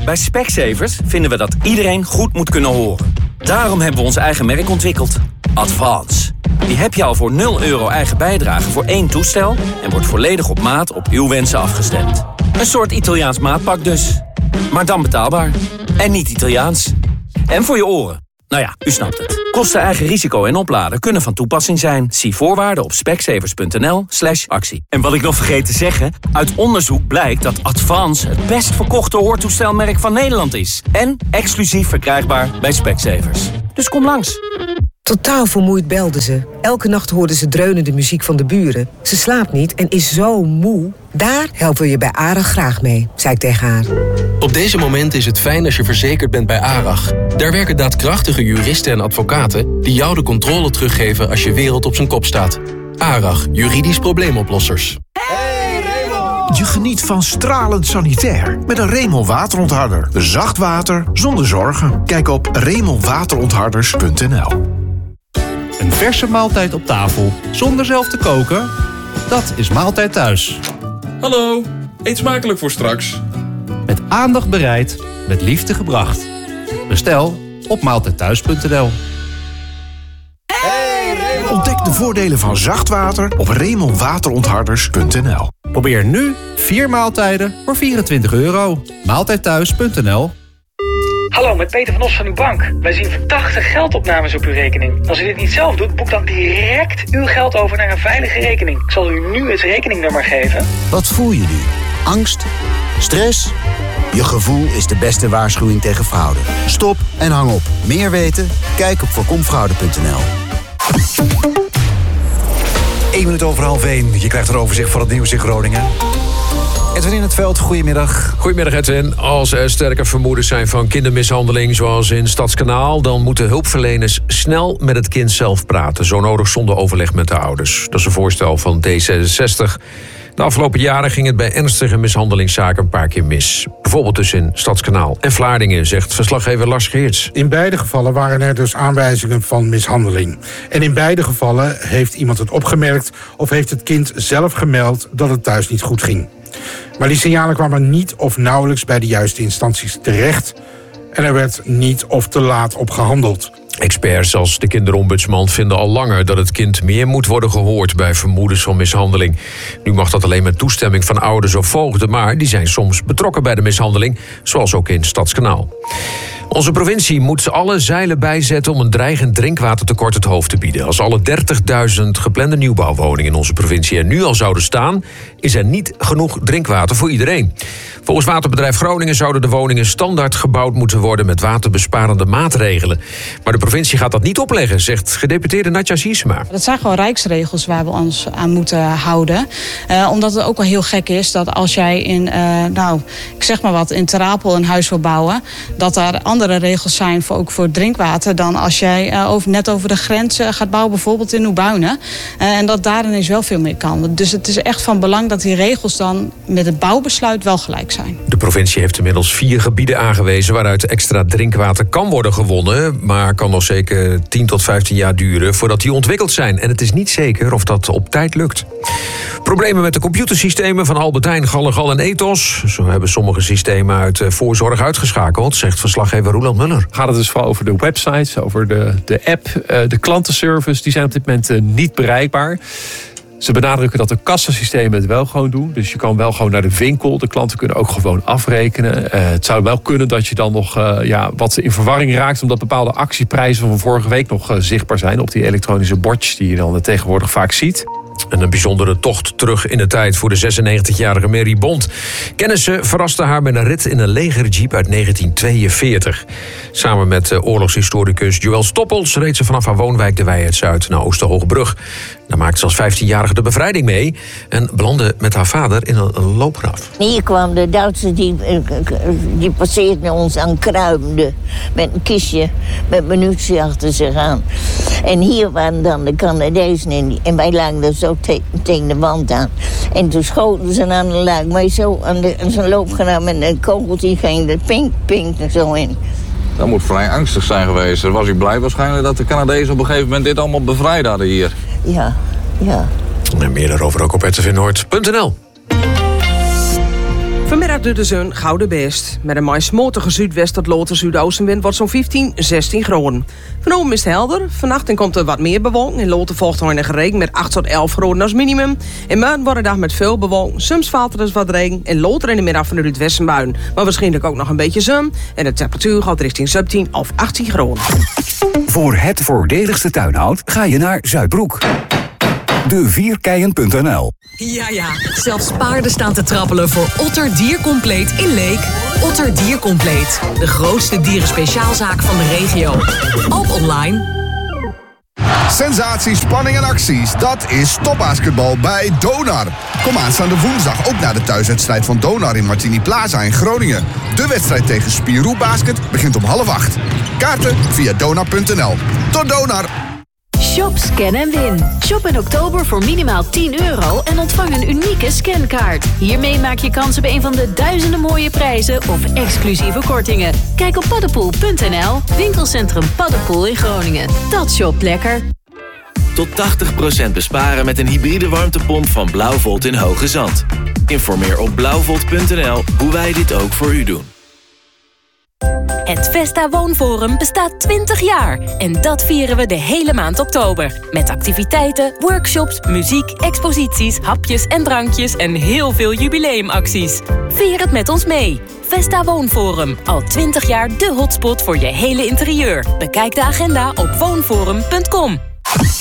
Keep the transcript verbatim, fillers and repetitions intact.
Bij Specsavers vinden we dat iedereen goed moet kunnen horen. Daarom hebben we ons eigen merk ontwikkeld. Advance. Die heb je al voor nul euro eigen bijdrage voor één toestel... en wordt volledig op maat op uw wensen afgestemd. Een soort Italiaans maatpak dus. Maar dan betaalbaar. En niet Italiaans. En voor je oren. Nou ja, u snapt het. Kosten, eigen risico en opladen kunnen van toepassing zijn. Zie voorwaarden op specsavers.nl slash actie. En wat ik nog vergeet te zeggen... uit onderzoek blijkt dat Advance het best verkochte hoortoestelmerk van Nederland is. En exclusief verkrijgbaar bij Specsavers. Dus kom langs. Totaal vermoeid belde ze. Elke nacht hoorde ze dreunende muziek van de buren. Ze slaapt niet en is zo moe. Daar helpen we je bij ARAG graag mee, zei ik tegen haar. Op deze moment is het fijn als je verzekerd bent bij ARAG. Daar werken daadkrachtige juristen en advocaten... die jou de controle teruggeven als je wereld op zijn kop staat. ARAG, juridisch probleemoplossers. Je geniet van stralend sanitair met een Remel waterontharder. Zacht water zonder zorgen. Kijk op remel waterontharders punt n l. Een verse maaltijd op tafel, zonder zelf te koken? Dat is Maaltijd Thuis. Hallo, eet smakelijk voor straks. Met aandacht bereid, met liefde gebracht. Bestel op maaltijdthuis punt n l. Ontdek de voordelen van zacht water op remel waterontharders punt n l. Probeer nu vier maaltijden voor vierentwintig euro. maaltijdthuis punt n l. Hallo, met Peter van Os van uw bank. Wij zien verdachte geldopnames op uw rekening. Als u dit niet zelf doet, boek dan direct uw geld over naar een veilige rekening. Ik zal u nu het rekeningnummer geven. Wat voel je nu? Angst? Stress? Je gevoel is de beste waarschuwing tegen fraude. Stop en hang op. Meer weten? Kijk op voorkom fraude punt n l. Eén minuut over half één. Je krijgt een overzicht van het nieuws in Groningen. Edwin in het veld, goedemiddag. Goedemiddag Edwin. Als er sterke vermoedens zijn van kindermishandeling zoals in Stadskanaal... dan moeten hulpverleners snel met het kind zelf praten. Zo nodig zonder overleg met de ouders. Dat is een voorstel van D zesenzestig. De afgelopen jaren ging het bij ernstige mishandelingszaken een paar keer mis. Bijvoorbeeld dus in Stadskanaal en Vlaardingen, zegt verslaggever Lars Geerts. In beide gevallen waren er dus aanwijzingen van mishandeling. En in beide gevallen heeft iemand het opgemerkt... of heeft het kind zelf gemeld dat het thuis niet goed ging. Maar die signalen kwamen niet of nauwelijks bij de juiste instanties terecht... en er werd niet of te laat op gehandeld. Experts als de kinderombudsman vinden al langer dat het kind meer moet worden gehoord bij vermoedens van mishandeling. Nu mag dat alleen met toestemming van ouders of voogden, maar die zijn soms betrokken bij de mishandeling, zoals ook in Stadskanaal. Onze provincie moet alle zeilen bijzetten om een dreigend drinkwatertekort het hoofd te bieden. Als alle dertigduizend geplande nieuwbouwwoningen in onze provincie er nu al zouden staan, is er niet genoeg drinkwater voor iedereen. Volgens Waterbedrijf Groningen zouden de woningen standaard gebouwd moeten worden met waterbesparende maatregelen. Maar de provincie gaat dat niet opleggen, zegt gedeputeerde Natja Siesema. Dat zijn gewoon rijksregels waar we ons aan moeten houden. Uh, omdat het ook wel heel gek is dat als jij in, uh, nou, ik zeg maar wat, in Ter Apel een huis wil bouwen, dat daar andere regels zijn voor, ook voor drinkwater dan als jij uh, over, net over de grens uh, gaat bouwen, bijvoorbeeld in Oebuinen. Uh, en dat daar ineens wel veel meer kan. Dus het is echt van belang dat die regels dan met het bouwbesluit wel gelijk zijn. De provincie heeft inmiddels vier gebieden aangewezen waaruit extra drinkwater kan worden gewonnen, maar kan nog zeker tien tot vijftien jaar duren voordat die ontwikkeld zijn. En het is niet zeker of dat op tijd lukt. Problemen met de computersystemen van Albert Heijn, Gallegal en Ethos. Zo hebben sommige systemen uit voorzorg uitgeschakeld, zegt verslaggever Roland Muller. Gaat het dus vooral over de websites, over de, de app, de klantenservice. Die zijn op dit moment niet bereikbaar. Ze benadrukken dat de kassasystemen het wel gewoon doen. Dus je kan wel gewoon naar de winkel. De klanten kunnen ook gewoon afrekenen. Uh, het zou wel kunnen dat je dan nog uh, ja, wat in verwarring raakt, omdat bepaalde actieprijzen van vorige week nog uh, zichtbaar zijn op die elektronische bordjes die je dan uh, tegenwoordig vaak ziet. En een bijzondere tocht terug in de tijd voor de zesennegentigjarige Mary Bond. Kennissen verrasten haar met een rit in een legerjeep uit negentien tweeënveertig. Samen met oorlogshistoricus Joël Stoppels reed ze vanaf haar woonwijk de Wei uit Zuid naar Oosterhoogbrug. Daar maakte ze als vijftienjarige de bevrijding mee en belandde met haar vader in een loopgraaf. Hier kwam de Duitsers, die, die passeerden ons aan kruimde met een kistje met munitie achter zich aan. En hier waren dan de Canadezen en, en wij lagen er zo te, tegen de wand aan. En toen schoten ze aan de laag, maar zo aan, de, aan zijn loop gedaan met een kogeltje ging er pink, pink er zo in. Dat moet vrij angstig zijn geweest. Was u blij waarschijnlijk dat de Canadezen op een gegeven moment dit allemaal bevrijd hadden hier? Ja, ja. En meer daarover ook op r t v noord punt n l. Vanmiddag doet de zon gouden best. Met een mais motige zuidwest tot loten zuidoostenwind wordt zo'n vijftien, zestien graden. Vanavond is het helder. Vannacht komt er wat meer bewolking. In loten volgt er enige regen met acht tot elf graden als minimum. In morgen wordt de dag met veel bewolking. Soms valt er dus wat regen. En loter in de middag vanuit het westen buien. Maar waarschijnlijk ook nog een beetje zon. En de temperatuur gaat richting zeventien of achttien graden. Voor het voordeligste tuinhout ga je naar Zuidbroek. de vierkeien punt n l. Ja, ja, zelfs paarden staan te trappelen voor Otter Diercompleet in Leek. Otter Diercompleet, de grootste dierenspeciaalzaak van de regio. Ook online. Sensatie, spanning en acties, dat is topbasketbal bij Donar. Kom aanstaande woensdag ook naar de thuiswedstrijd van Donar in Martini Plaza in Groningen. De wedstrijd tegen Spirou Basket begint om half acht. Kaarten via donar punt n l. Tot Donar! Shop, scan en win. Shop in oktober voor minimaal tien euro en ontvang een unieke scankaart. Hiermee maak je kans op een van de duizenden mooie prijzen of exclusieve kortingen. Kijk op paddenpoel punt n l, winkelcentrum Paddenpoel in Groningen. Dat shopt lekker. Tot tachtig procent besparen met een hybride warmtepomp van Blauwvolt in Hoge Zand. Informeer op blauwvolt punt n l hoe wij dit ook voor u doen. Het Vesta Woonforum bestaat twintig jaar en dat vieren we de hele maand oktober. Met activiteiten, workshops, muziek, exposities, hapjes en drankjes en heel veel jubileumacties. Vier het met ons mee. Vesta Woonforum, al twintig jaar de hotspot voor je hele interieur. Bekijk de agenda op woonforum punt com.